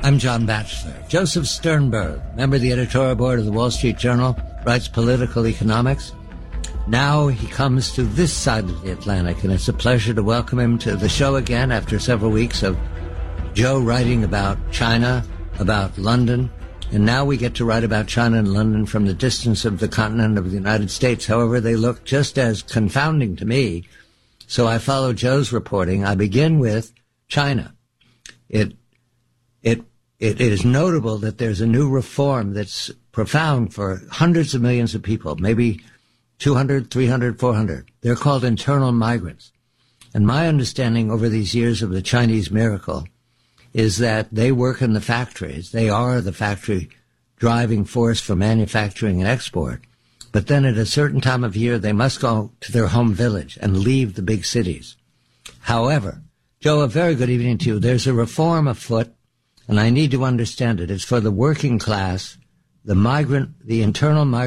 I'm John Batchelor. Joseph Sternberg, member of the editorial board of the Wall Street Journal, writes political economics. Now he comes to this side of the Atlantic, and it's a pleasure to welcome him to the show again after several weeks of Joe writing about China, about London, and now we get to write about China and London from the distance of the continent of the United States. However, they look just as confounding to me, so I follow Joe's reporting. I begin with China. It is notable that there's a new reform that's profound for hundreds of millions of people, maybe 200, 300, 400. They're called internal migrants. And my understanding over these years of the Chinese miracle is that they work in the factories. They are the factory driving force for manufacturing and export. But then at a certain time of year, they must go to their home village and leave the big cities. However, Joe, a very good evening to you. There's a reform afoot, and I need to understand it. It's for the working class, the internal migrant